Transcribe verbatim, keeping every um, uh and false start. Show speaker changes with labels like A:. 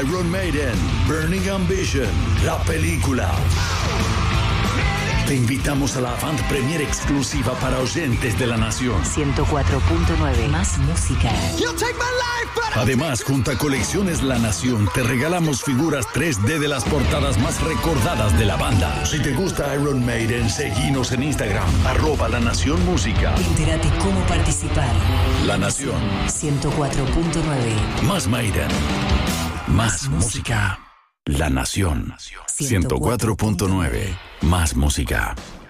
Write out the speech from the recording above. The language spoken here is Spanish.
A: Iron Maiden, Burning Ambition, la película. Te invitamos a la avant premiere exclusiva para oyentes de La Nación.
B: ciento cuatro punto nueve, más música.
A: Además, junto a Colecciones La Nación, te regalamos figuras tres D de las portadas más recordadas de la banda. Si te gusta Iron Maiden, seguinos en Instagram, arroba La Nación Música.
B: Entérate cómo participar.
A: La Nación.
B: ciento cuatro punto nueve.
A: Más Maiden. Más música. La Nación. ciento cuatro punto nueve. Más música.